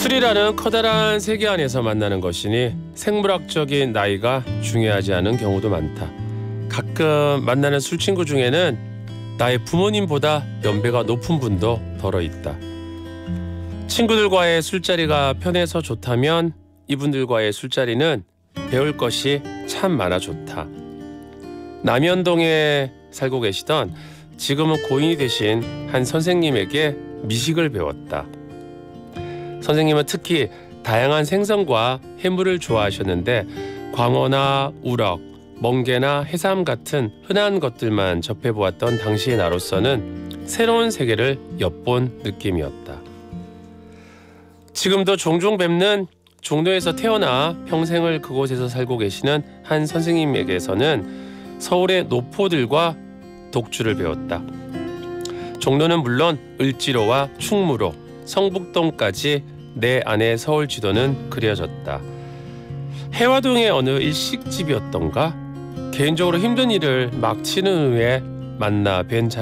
술이라는 커다란 세계 안에서 만나는 것이니 생물학적인 나이가 중요하지 않은 경우도 많다. 가끔 만나는 술친구 중에는 나의 부모님보다 연배가 높은 분도 덜어 있다. 친구들과의 술자리가 편해서 좋다면 이분들과의 술자리는 배울 것이 참 많아 좋다. 남현동에 살고 계시던 지금은 고인이 되신 한 선생님에게 미식을 배웠다. 선생님은 특히 다양한 생선과 해물을 좋아하셨는데 광어나 우럭, 멍게나 해삼 같은 흔한 것들만 접해보았던 당시의 나로서는 새로운 세계를 엿본 느낌이었다. 지금도 종종 뵙는 종로에서 태어나 평생을 그곳에서 살고 계시는 한 선생님에게서는 서울의 노포들과 독주를 배웠다. 종로는 물론 을지로와 충무로, 성북동까지 내 안의 서울 지도는 그려졌다. 해화동의 어느 일식집이었던가? 개인적으로 힘든 일을 막 치는 후에 만나 뵌